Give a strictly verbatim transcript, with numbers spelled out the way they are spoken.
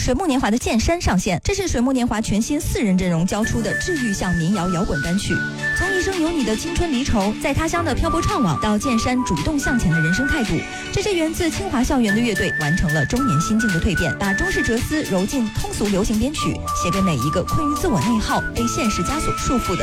水木年华的《剑山》上线，这是水木年华全新四人阵容交出的治愈向民谣摇滚单曲。从一生有你的青春离愁，在他乡的漂泊怅惘，到剑山主动向前的人生态度，这支源自清华校园的乐队完成了中年心境的蜕变，把中式哲思揉进通俗流行编曲，写给每一个困于自我内耗、被现实枷锁束缚的